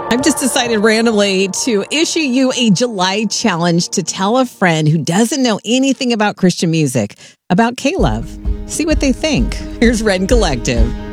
I've just decided randomly to issue you a July challenge to tell a friend who doesn't know anything about Christian music about K-Love. See what they think. Here's Red Collective.